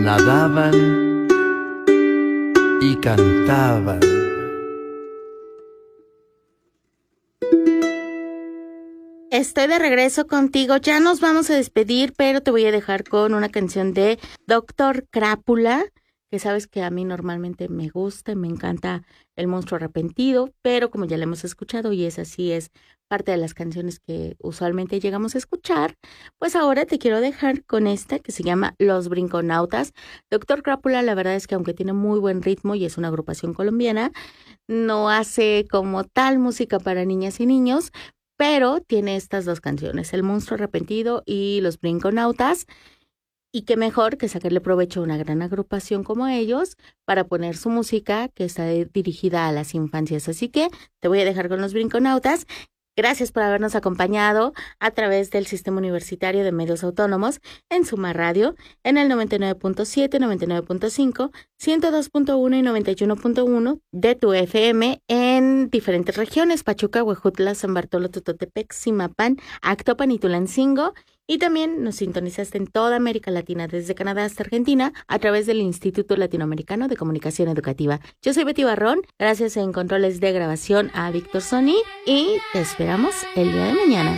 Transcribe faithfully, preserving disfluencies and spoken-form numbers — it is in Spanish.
nadaban y cantaban. Estoy de regreso contigo, ya nos vamos a despedir, pero te voy a dejar con una canción de Doctor Crápula, que sabes que a mí normalmente me gusta y me encanta El Monstruo Arrepentido, pero como ya la hemos escuchado y es así, es parte de las canciones que usualmente llegamos a escuchar, pues ahora te quiero dejar con esta que se llama Los Brinconautas. Doctor Crápula, la verdad es que aunque tiene muy buen ritmo y es una agrupación colombiana, no hace como tal música para niñas y niños, pero tiene estas dos canciones, El Monstruo Arrepentido y Los Brinconautas, y qué mejor que sacarle provecho a una gran agrupación como ellos para poner su música que está dirigida a las infancias. Así que te voy a dejar con Los Brinconautas. Gracias por habernos acompañado a través del Sistema Universitario de Medios Autónomos en Suma Radio, en el noventa y nueve punto siete, noventa y nueve punto cinco, ciento dos punto uno y noventa y uno punto uno de tu F M en diferentes regiones: Pachuca, Huejutla, San Bartolo, Tototepec, Zimapán, Actopan y Tulancingo. Y también nos sintonizaste en toda América Latina, desde Canadá hasta Argentina, a través del Instituto Latinoamericano de Comunicación Educativa. Yo soy Betty Barrón, gracias en controles de grabación a Víctor Sony y te esperamos el día de mañana.